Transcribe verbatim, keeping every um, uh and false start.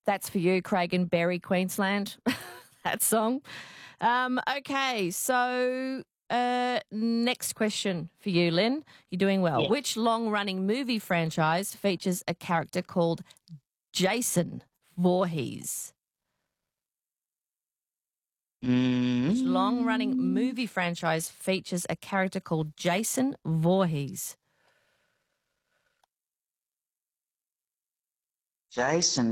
That's for you, Craig and Berry, Queensland, that song. Um, okay, so uh, next question for you, Lynn. You're doing well. Yes. Which long-running movie franchise features a character called Jason Voorhees? Mm. Which long-running movie franchise features a character called Jason Voorhees? Jason